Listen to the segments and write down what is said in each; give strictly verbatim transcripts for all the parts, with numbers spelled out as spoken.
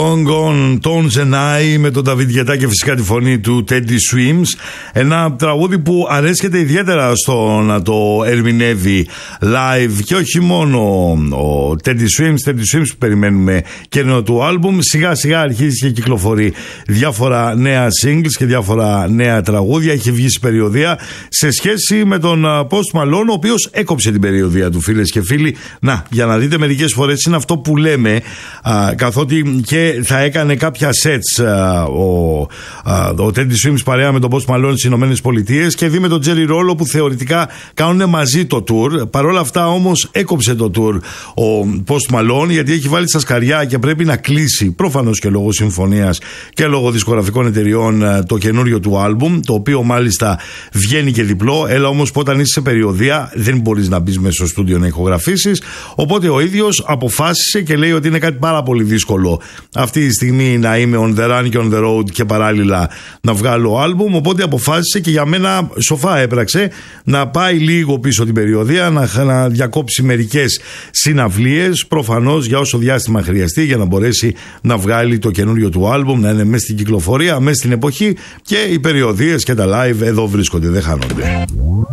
Gone Tones and I με τον Νταβίτ Γκετά και φυσικά τη φωνή του Teddy Swims. Ένα τραγούδι που αρέσκεται ιδιαίτερα στο να το ερμηνεύει live και όχι μόνο ο Teddy Swims. Teddy Swims που περιμένουμε καινούριο του άλμπουμ. Σιγά σιγά αρχίζει και κυκλοφορεί διάφορα νέα singles και διάφορα νέα τραγούδια. Έχει βγει σε περιοδία σε σχέση με τον Post Malone, ο οποίος έκοψε την περιοδία του, φίλες και φίλοι. Να, για να δείτε, μερικές φορές είναι αυτό που λέμε, α, καθότι και θα έκανε κάποια sets α, ο, α, ο Teddy Swims παρέα με τον Post Malone στις Ηνωμένες Πολιτείες και δει με τον Jerry Rollo που θεωρητικά κάνουν μαζί το tour. Παρ' όλα αυτά όμως έκοψε το tour ο Post Malone, γιατί έχει βάλει στα σκαριά και πρέπει να κλείσει, προφανώς και λόγω συμφωνίας και λόγω δισκογραφικών εταιριών, το καινούριο του άλμπουμ, το οποίο μάλιστα βγαίνει και διπλό. Έλα όμως που όταν είσαι σε περιοδία δεν μπορείς να μπεις μέσα στο στούντιο να ηχογραφήσεις, οπότε ο ίδιος αποφάσισε και λέει ότι είναι κάτι πάρα πολύ δύσκολο αυτή τη στιγμή να είμαι on the run και on the road και παράλληλα να βγάλω άλμπουμ, οπότε αποφάσισε και για μένα σοφά έπραξε να πάει λίγο πίσω την περιοδία, να, να διακόψει μερικές συναυλίες, προφανώς για όσο διάστημα χρειαστεί, για να μπορέσει να βγάλει το καινούριο του άλμπουμ, να είναι μέσα στην κυκλοφορία, μέσα στην εποχή, και οι περιοδίες και τα live εδώ βρίσκονται, δεν χάνονται.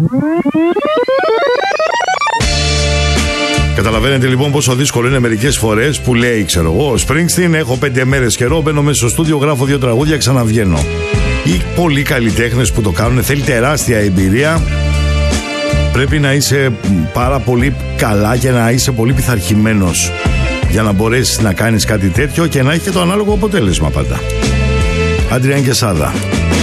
Καταλαβαίνετε λοιπόν πόσο δύσκολο είναι μερικές φορές που λέει, ξέρω εγώ, Springsteen, έχω πέντε μέρες καιρό, μπαίνω μέσα στο στούντιο, γράφω δύο τραγούδια, ξαναβγαίνω. Ή πολλοί καλλιτέχνες που το κάνουν, θέλει τεράστια εμπειρία. Πρέπει να είσαι πάρα πολύ καλά και να είσαι πολύ πειθαρχημένος για να μπορέσεις να κάνεις κάτι τέτοιο και να έχει και το ανάλογο αποτέλεσμα πάντα. Adrian Quesada.